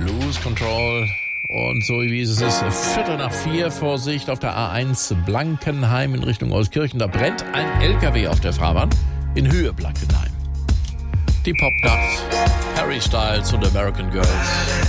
Lose Control. Und so wie es ist, 3:15, Vorsicht auf der A1 Blankenheim in Richtung Euskirchen. Da brennt ein LKW auf der Fahrbahn in Höhe Blankenheim. Die Popnacht, Harry Styles und American Girls.